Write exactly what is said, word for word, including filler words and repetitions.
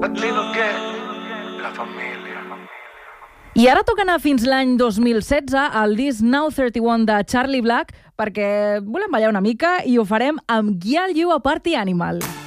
Patino que la família. I ara toca anar fins l'any dos mil setze al disc Now trenta u de Charlie Black perquè volem ballar una mica i ho farem amb Gyal You a Party Animal.